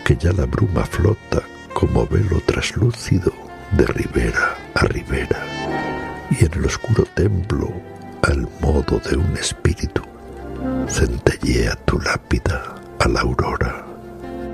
que ya la bruma flota como velo traslúcido de ribera a ribera, y en el oscuro templo, al modo de un espíritu, centellea tu lápida a la aurora.